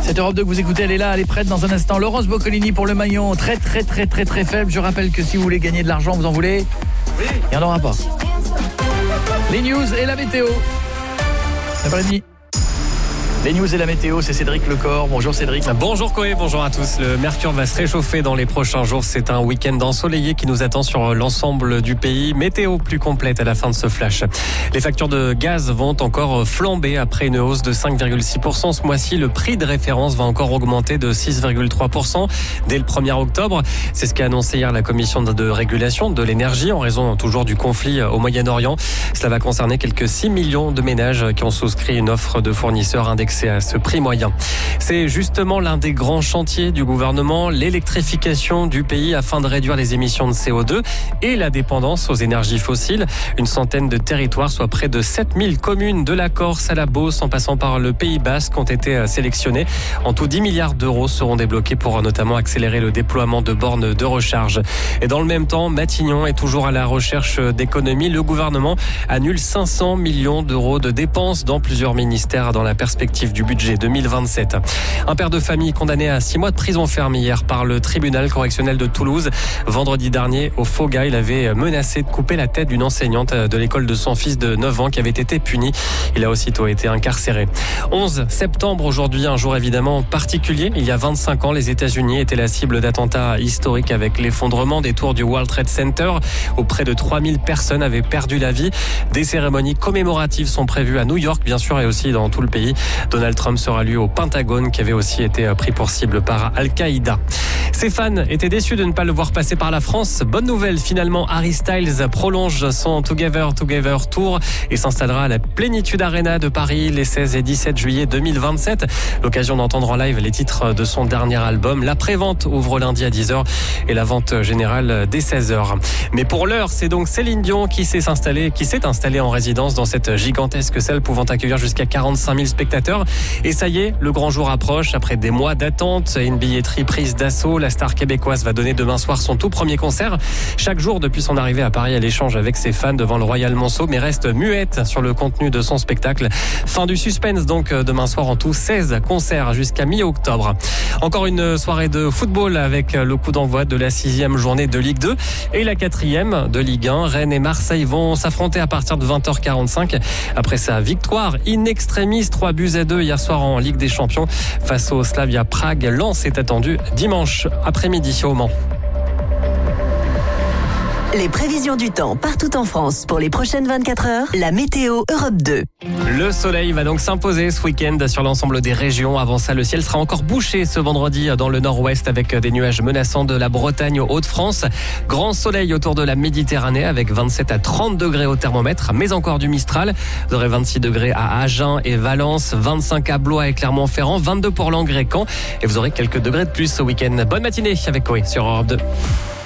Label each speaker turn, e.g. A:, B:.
A: Cette Europe 2 que vous écoutez, elle est là, elle est prête dans un instant. Laurence Boccolini pour le maillon, très faible. Je rappelle que si vous voulez gagner de l'argent, vous en voulez ? Oui. Il n'y en aura pas. Les news et la météo. 9h30. Les news et la météo, c'est Cédric Lecor. Bonjour Cédric.
B: Bonjour Koé, bonjour à tous. Le mercure va se réchauffer dans les prochains jours. C'est un week-end ensoleillé qui nous attend sur l'ensemble du pays. Météo plus complète à la fin de ce flash. Les factures de gaz vont encore flamber après une hausse de 5,6%. Ce mois-ci, le prix de référence va encore augmenter de 6,3% dès le 1er octobre. C'est ce qu'a annoncé hier la commission de régulation de l'énergie en raison toujours du conflit au Moyen-Orient. Cela va concerner quelques 6 millions de ménages qui ont souscrit une offre de fournisseurs indexée à ce prix moyen. C'est justement l'un des grands chantiers du gouvernement, l'électrification du pays afin de réduire les émissions de CO2 et la dépendance aux énergies fossiles. Une centaine de territoires, soit près de 7000 communes de la Corse à la Beauce en passant par le Pays Basque ont été sélectionnés. En tout, 10 milliards d'euros seront débloqués pour notamment accélérer le déploiement de bornes de recharge. Et dans le même temps, Matignon est toujours à la recherche d'économies. Le gouvernement annule 500 millions d'euros de dépenses dans plusieurs ministères dans la perspective du budget 2027. Un père de famille condamné à 6 mois de prison ferme hier par le tribunal correctionnel de Toulouse. Vendredi dernier, au Foga, il avait menacé de couper la tête d'une enseignante de l'école de son fils de 9 ans qui avait été punie. Il a aussitôt été incarcéré. 11 septembre aujourd'hui, un jour évidemment particulier. Il y a 25 ans, les États-Unis étaient la cible d'attentats historiques avec l'effondrement des tours du World Trade Center où près de 3000 personnes avaient perdu la vie. Des cérémonies commémoratives sont prévues à New York, bien sûr, et aussi dans tout le pays. Donald Trump sera lui au Pentagone qui avait aussi été pris pour cible par Al-Qaïda. Ses fans étaient déçus de ne pas le voir passer par la France. Bonne nouvelle, finalement, Harry Styles prolonge son Together Tour et s'installera à la Plénitude Arena de Paris les 16 et 17 juillet 2027. L'occasion d'entendre en live les titres de son dernier album. La prévente ouvre lundi à 10h et la vente générale dès 16h. Mais pour l'heure, c'est donc Céline Dion qui s'est installée en résidence dans cette gigantesque salle pouvant accueillir jusqu'à 45 000 spectateurs. Et ça y est, le grand jour approche. Après des mois d'attente et une billetterie prise d'assaut, la star québécoise va donner demain soir son tout premier concert. Chaque jour depuis son arrivée à Paris, elle échange avec ses fans devant le Royal Monceau, mais reste muette sur le contenu de son spectacle. Fin du suspense donc demain soir, en tout 16 concerts jusqu'à mi-octobre. Encore une soirée de football avec le coup d'envoi de la 6e journée de Ligue 2 et la 4e de Ligue 1. Rennes et Marseille vont s'affronter à partir de 20h45 après sa victoire in extremis 3-2 hier soir en Ligue des Champions face au Slavia Prague. Lens est attendu dimanche après-midi au Mans.
C: Les prévisions du temps partout en France pour les prochaines 24 heures, la météo Europe 2.
B: Le soleil va donc s'imposer ce week-end sur l'ensemble des régions. Avant ça, le ciel sera encore bouché ce vendredi dans le nord-ouest avec des nuages menaçants de la Bretagne aux Hauts-de-France. Grand soleil autour de la Méditerranée avec 27 à 30 degrés au thermomètre, mais encore du Mistral. Vous aurez 26 degrés à Agen et Valence, 25 à Blois et Clermont-Ferrand, 22 pour Langres et Caen. Et vous aurez quelques degrés de plus ce week-end. Bonne matinée avec Koé sur Europe 2.